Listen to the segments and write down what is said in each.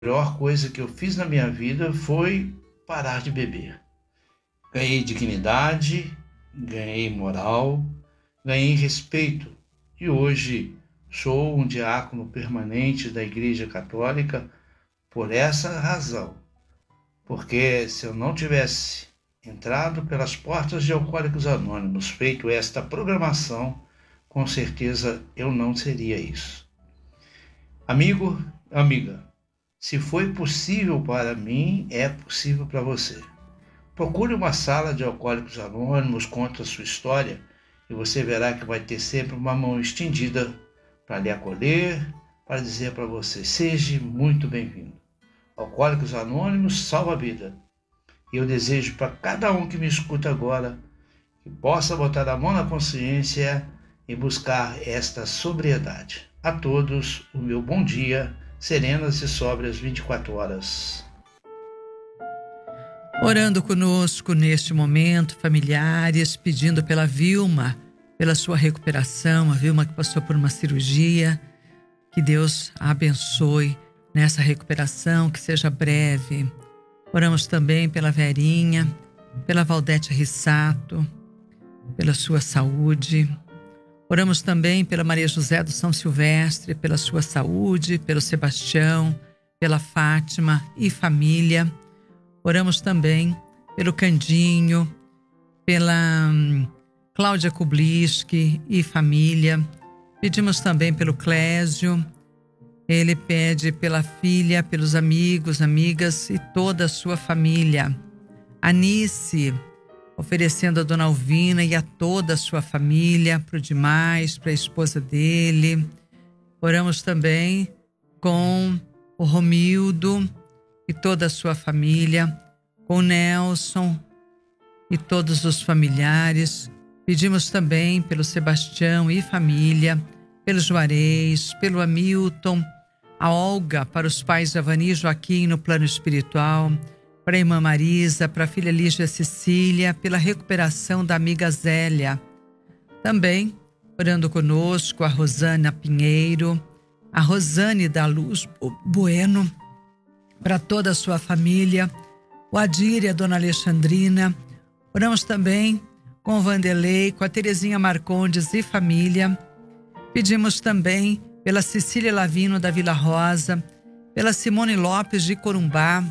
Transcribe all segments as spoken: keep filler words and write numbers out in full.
melhor coisa que eu fiz na minha vida foi parar de beber. Ganhei dignidade, ganhei moral, ganhei respeito e hoje sou um diácono permanente da Igreja Católica por essa razão. Porque se eu não tivesse entrado pelas portas de Alcoólicos Anônimos, feito esta programação, com certeza eu não seria isso. Amigo, amiga, se foi possível para mim, é possível para você. Procure uma sala de Alcoólicos Anônimos, conte a sua história e você verá que vai ter sempre uma mão estendida para lhe acolher, para dizer para você, seja muito bem-vindo. Alcoólicos Anônimos salva a vida. E eu desejo para cada um que me escuta agora que possa botar a mão na consciência e buscar esta sobriedade. A todos, o meu bom dia, serenas e sóbrias vinte e quatro horas. Orando conosco neste momento, familiares, pedindo pela Vilma, pela sua recuperação, a Vilma que passou por uma cirurgia, que Deus a abençoe nessa recuperação, que seja breve. Oramos também pela Verinha, pela Valdete Rissato, pela sua saúde. Oramos também pela Maria José do São Silvestre, pela sua saúde, pelo Sebastião, pela Fátima e família. Oramos também pelo Candinho, pela hum, Cláudia Kubliski e família. Pedimos também pelo Clésio. Ele pede pela filha, pelos amigos, amigas e toda a sua família. Anice, oferecendo a Dona Alvina e a toda a sua família, para o Demais, para a esposa dele. Oramos também com o Romildo e toda a sua família, com o Nelson e todos os familiares. Pedimos também pelo Sebastião e família, pelo Juarez, pelo Hamilton, a Olga, para os pais de Avani e Joaquim no plano espiritual, para a irmã Marisa, para a filha Lígia Cecília, pela recuperação da amiga Zélia. Também, orando conosco, a Rosana Pinheiro, a Rosane da Luz Bueno, para toda a sua família, o Adir e a Dona Alexandrina. Oramos também com o Vanderlei, com a Terezinha Marcondes e família. Pedimos também pela Cecília Lavino da Vila Rosa, pela Simone Lopes de Corumbá.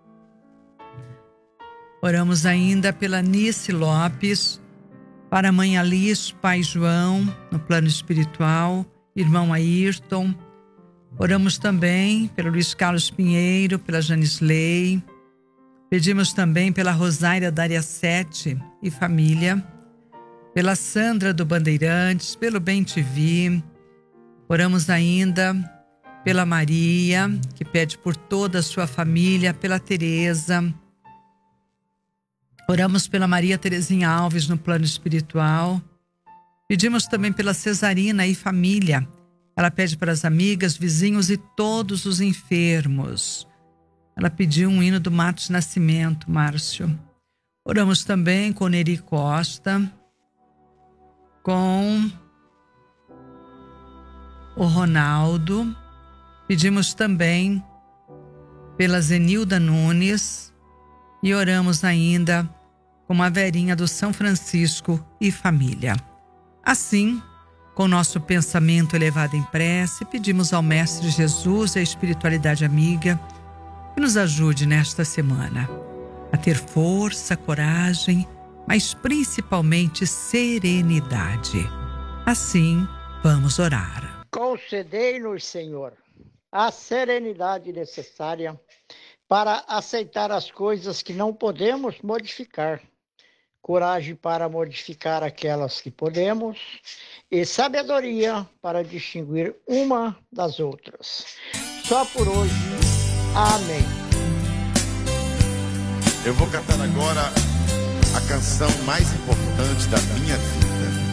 Oramos ainda pela Nice Lopes, para a mãe Alice, pai João, no plano espiritual, irmão Ayrton. Oramos também pelo Luiz Carlos Pinheiro, pela Janisley. Pedimos também pela Rosária Dária Sete e família, pela Sandra do Bandeirantes, pelo Bem T V. Oramos ainda pela Maria, que pede por toda a sua família, pela Tereza. Oramos pela Maria Terezinha Alves no plano espiritual. Pedimos também pela Cesarina e família. Ela pede para as amigas, vizinhos e todos os enfermos. Ela pediu um hino do Matos Nascimento, Márcio. Oramos também com Neri Costa, com o Ronaldo. Pedimos também pela Zenilda Nunes e oramos ainda com a Verinha do São Francisco e família. Assim, com nosso pensamento elevado em prece, pedimos ao Mestre Jesus e à espiritualidade amiga que nos ajude nesta semana a ter força, coragem, mas principalmente serenidade. Assim, vamos orar. Concedei-nos, Senhor, a serenidade necessária para aceitar as coisas que não podemos modificar, coragem para modificar aquelas que podemos e sabedoria para distinguir uma das outras. Só por hoje. Amém. Eu vou cantar agora a canção mais importante da minha vida.